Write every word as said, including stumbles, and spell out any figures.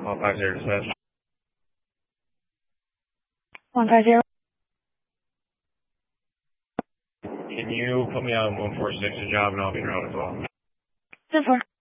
One five zero dispatch. One five zero. Can you put me on one four six a job and I'll be around as well? Ten four.